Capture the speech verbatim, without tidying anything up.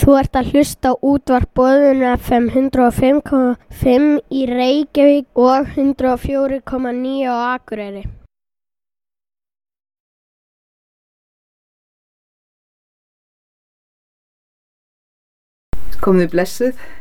Þú ert að hlusta á útvarp Boðun F M hundrað og fimm komma fimm í Reykjavík og hundrað og fjögur komma níu á Akureyri. Komið blessuð.